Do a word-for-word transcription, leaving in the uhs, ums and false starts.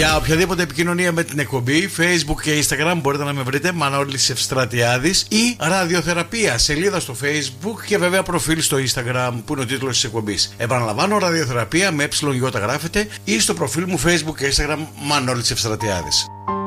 Για οποιαδήποτε επικοινωνία με την εκπομπή, Facebook και Instagram μπορείτε να με βρείτε Μανώλης Ευστρατιάδης ή Ραδιοθεραπεία, σελίδα στο Facebook και βέβαια προφίλ στο Instagram που είναι ο τίτλος της εκπομπής. Επαναλαμβάνω, Ραδιοθεραπεία με ε γρافεται ή στο προφίλ μου Facebook και Instagram Μανώλης Ευστρατιάδης.